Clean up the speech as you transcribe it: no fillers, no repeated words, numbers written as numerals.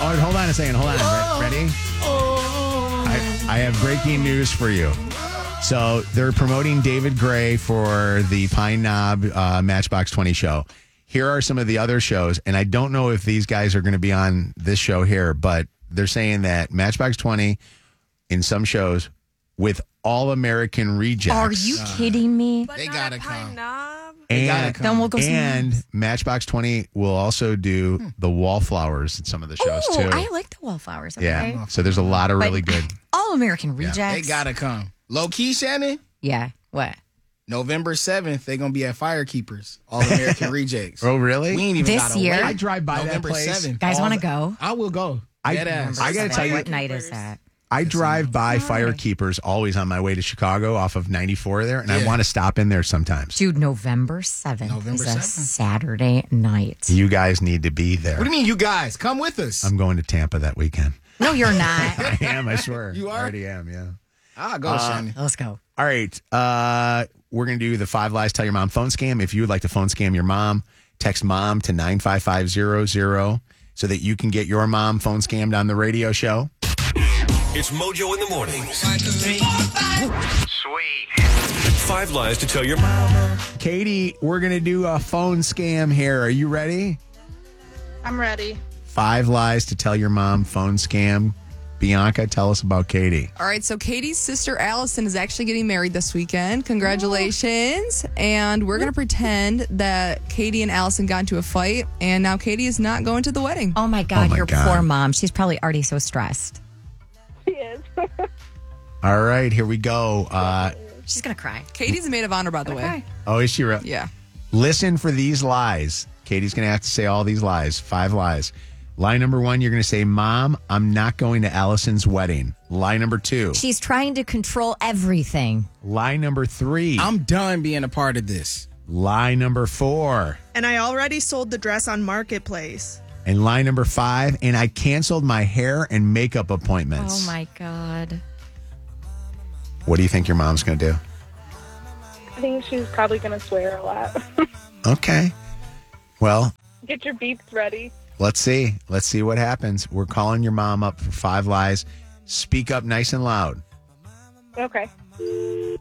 hold on a second. Hold on. Ready? I have breaking news for you. So they're promoting David Gray for the Pine Knob Matchbox 20 show. Here are some of the other shows, and I don't know if these guys are going to be on this show here, but they're saying that Matchbox 20 in some shows with All American Rejects. Are you kidding me? They gotta come. Then we'll go see And Matchbox 20 will also do the Wallflowers in some of the shows Oh, too. I like the Wallflowers. Okay. Yeah. So there's a lot of really good. All American Rejects. They gotta come. Low key, Shannon. Yeah. What? November 7th, they're gonna be at Firekeepers. All American Rejects. Oh, really? We ain't even This gotta year? wait. I drive by November that place. 7th. Guys want to go? I will go. I Deadass. got to tell you, What night is that? I drive by Firekeepers always on my way to Chicago off of 94 there, and I Yeah. want to stop in there sometimes. Dude, November 7th November is a 7th. Saturday night. You guys need to be there. What do you mean, you guys? Come with us. I'm going to Tampa that weekend. No, you're not. I am, I swear. You are? I already am, yeah. I'll go, Shannon. Let's go. All right. We're going to do the 5 Lies Tell Your Mom phone scam. If you would like to phone scam your mom, text mom to 95500 so that you can get your mom phone scammed on the radio show. It's Mojo in the mornings. Sweet. 5 lies to tell your mom. Katie, we're going to do a phone scam here. Are you ready? I'm ready. 5 Lies to Tell Your Mom phone scam. Bianca, tell us about Katie. All right, so Katie's sister Allison is actually getting married this weekend. Congratulations. And we're going to pretend that Katie and Allison got into a fight, and now Katie is not going to the wedding. Oh my God, my your God. poor mom. She's probably already so stressed. She is. All right, here we go. She's going to cry. Katie's a maid of honor, by the way. Oh, is she real? Yeah. Listen for these lies. Katie's going to have to say all these lies. 5 lies. Lie number 1, you're going to say, Mom, I'm not going to Allison's wedding. Lie number 2. She's trying to control everything. Lie number 3. I'm done being a part of this. Lie number 4. And I already sold the dress on Marketplace. And lie number 5. And I canceled my hair and makeup appointments. Oh my God. What do you think your mom's going to do? I think she's probably going to swear a lot. Okay. Well, Get your beats ready. let's see. Let's see what happens. We're calling your mom up for 5 lies. Speak up nice and loud. Okay.